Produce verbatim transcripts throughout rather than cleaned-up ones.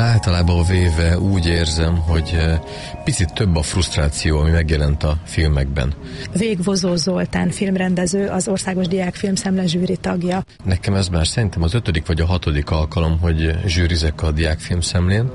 Általában véve úgy érzem, hogy picit több a frusztráció, ami megjelent a filmekben. Végvozó Zoltán filmrendező, az Országos Diákfilmszemle zsűri tagja. Nekem ez már szerintem az ötödik vagy a hatodik alkalom, hogy zsűrizek a diákfilmszemlén,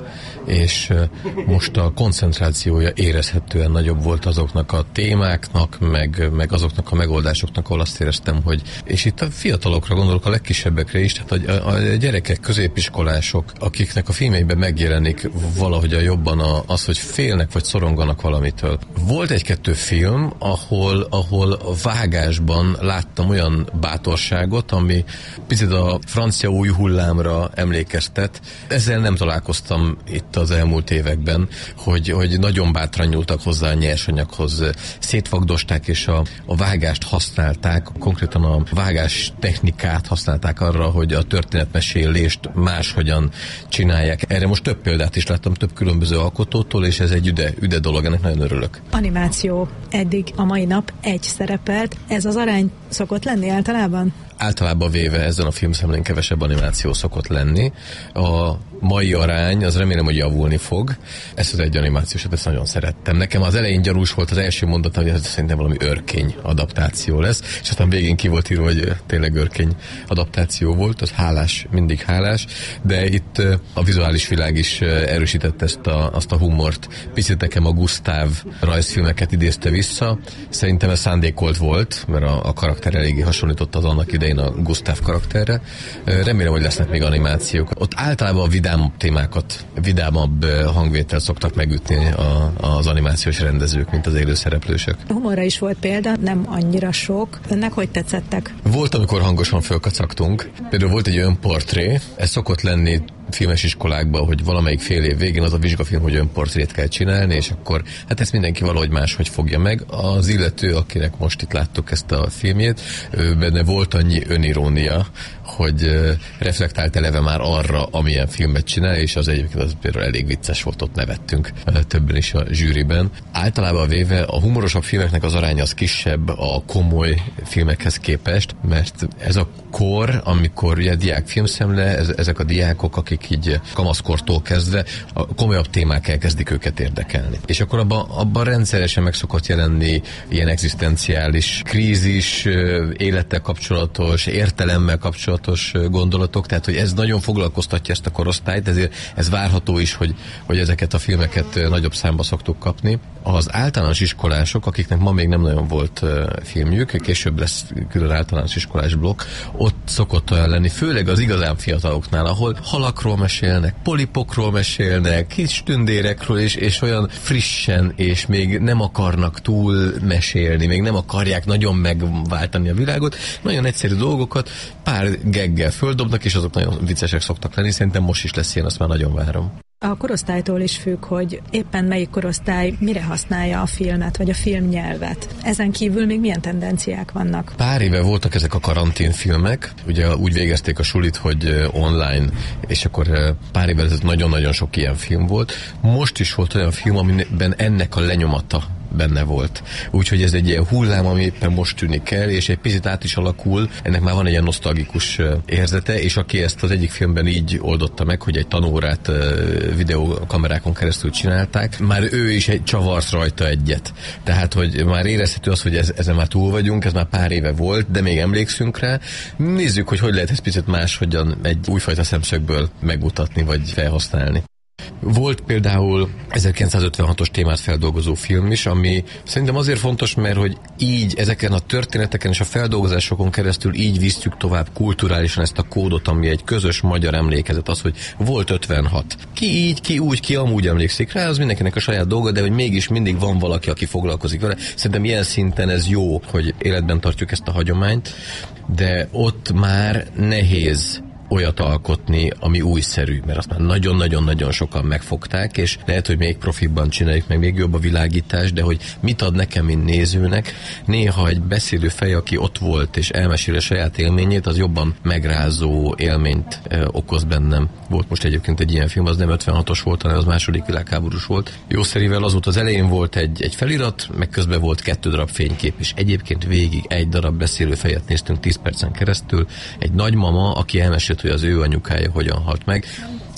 és most a koncentrációja érezhetően nagyobb volt azoknak a témáknak, meg, meg azoknak a megoldásoknak, ahol azt éreztem, hogy, és itt a fiatalokra gondolok, a legkisebbekre is, tehát a, a gyerekek, középiskolások, akiknek a filmeiben megjelenik valahogy a jobban a, az, hogy félnek vagy szoronganak valamitől. Volt egy-kettő film, ahol, ahol a vágásban láttam olyan bátorságot, ami picit a francia új hullámra emlékeztet. Ezzel nem találkoztam itt az elmúlt években, hogy, hogy nagyon bátran nyúltak hozzá a nyersanyaghoz. Szétfagdosták és a, a vágást használták, konkrétan a vágás technikát használták arra, hogy a történetmesélést máshogyan csinálják. Erre most több példát is láttam, több különböző alkotótól, és ez egy üde, üde dolog, ennek nagyon örülök. Animáció eddig a mai nap egy szerepelt. Ez az arány szokott lenni általában? Általában véve ezen a filmszemlén kevesebb animáció szokott lenni. A mai arány, az remélem, hogy javulni fog. Ezt az egy animációsat, ezt nagyon szerettem. Nekem az elején gyanús volt az első mondat, hogy ez szerintem valami örkény adaptáció lesz, és aztán végén ki volt írva, hogy tényleg örkény adaptáció volt, az hálás, mindig hálás, de itt a vizuális világ is erősítette ezt a, azt a humort. Picit nekem a Gusztáv rajzfilmeket idézte vissza. Szerintem ez szándékolt volt, mert a, a karakter eléggé hasonlított az annak idején a Gusztáv karakterre. Remélem, hogy lesznek még animációk. Ott általában a vidámabb témákat, vidámabb hangvétel szoktak megütni a, az animációs rendezők, mint az élőszereplősök. Humorra is volt példa, nem annyira sok. Önnek hogy tetszettek? Volt, amikor hangosan fölkacagtunk. Például volt egy önportré, ez szokott lenni filmes iskolákban, hogy valamelyik fél év végén az a vizsgafilm, hogy önportrét kell csinálni, és akkor hát ezt mindenki valahogy máshogy fogja meg. Az illető, akinek most itt láttuk ezt a filmjét, benne volt annyi önirónia, hogy reflektált eleve már arra, amilyen filmet csinál, és az egyébként az például elég vicces volt, ott nevettünk többen is a zsűriben. Általában véve a humorosabb filmeknek az aránya az kisebb a komoly filmekhez képest, mert ez a kor, amikor ugye diákfilmszemle, ez, ezek a diákok, akik így kamaszkortól kezdve a komolyabb témák elkezdik őket érdekelni. És akkor abban abba rendszeresen meg szokott jelenni ilyen egzisztenciális krízis, élettel kapcsolatos, értelemmel kapcsolatos gondolatok, tehát hogy ez nagyon foglalkoztatja ezt a korosztályt, ezért ez várható is, hogy, hogy ezeket a filmeket nagyobb számba szoktuk kapni. Az általános iskolások, akiknek ma még nem nagyon volt filmjük, később lesz külön általános iskolás blokk, ott szokott olyan lenni, főleg az igazán fiataloknál, ahol halakról mesélnek, polipokról mesélnek, kis tündérekről, és, és olyan frissen, és még nem akarnak túl mesélni, még nem akarják nagyon megváltani a világot, nagyon egyszerű dolgokat pár geggel földobnak, és azok nagyon viccesek szoktak lenni, szerintem most is lesz ilyen, azt már nagyon várom. A korosztálytól is függ, hogy éppen melyik korosztály mire használja a filmet, vagy a filmnyelvet. Ezen kívül még milyen tendenciák vannak? Pár éve voltak ezek a karanténfilmek, ugye úgy végezték a sulit, hogy online, és akkor pár éve ez nagyon-nagyon sok ilyen film volt. Most is volt olyan film, amiben ennek a lenyomata benne volt. Úgyhogy ez egy ilyen hullám, ami éppen most tűnik el, és egy picit át is alakul, ennek már van egy ilyen nosztalgikus érzete, és aki ezt az egyik filmben így oldotta meg, hogy egy tanórát videókamerákon keresztül csinálták, már ő is egy csavart rajta egyet. Tehát, hogy már érezhető az, hogy ez, ezen már túl vagyunk, ez már pár éve volt, de még emlékszünk rá. Nézzük, hogy hogy lehet ezt picit máshogyan egy újfajta szemszögből megmutatni, vagy felhasználni. Volt például ezerkilencszázötvenhatos témát feldolgozó film is, ami szerintem azért fontos, mert hogy így ezeken a történeteken és a feldolgozásokon keresztül így visszük tovább kulturálisan ezt a kódot, ami egy közös magyar emlékezet, az, hogy volt ötvenhat. Ki így, ki úgy, ki amúgy emlékszik rá, az mindenkinek a saját dolga, de hogy mégis mindig van valaki, aki foglalkozik vele. Szerintem ilyen szinten ez jó, hogy életben tartjuk ezt a hagyományt, de ott már nehéz olyat alkotni, ami újszerű, mert azt már nagyon-nagyon-nagyon sokan megfogták, és lehet, hogy még profibban csináljuk, meg még jobb a világítás, de hogy mit ad nekem, mint nézőnek, néha egy beszélő fej, aki ott volt, és elmesél a saját élményét, az jobban megrázó élményt e, okoz bennem. Volt most egyébként egy ilyen film, az nem ötvenhatos volt, hanem az második világháborús volt. Jószerivel az volt, az elején volt egy, egy felirat, meg közben volt kettő darab fénykép, és egyébként végig egy darab beszélő fejet néztünk tíz percen keresztül, egy nagymama, aki elmesélt, hogy az ő anyukája hogyan halt meg,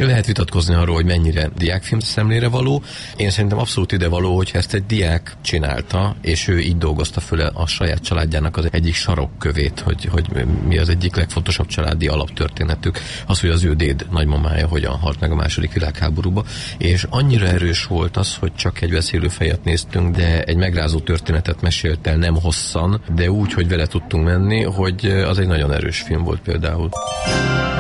Lehet vitatkozni arról, hogy mennyire diákfilm szemlére való. Én szerintem abszolút ide való, hogyha ezt egy diák csinálta, és ő így dolgozta föl a saját családjának az egyik sarokkövét, hogy, hogy mi az egyik legfontosabb családi alaptörténetük, az, hogy az ő déd nagymamája hogyan halt meg a második világháborúba, és annyira erős volt az, hogy csak egy beszélő fejet néztünk, de egy megrázó történetet mesélt el, nem hosszan, de úgy, hogy vele tudtunk menni, hogy az egy nagyon erős film volt például.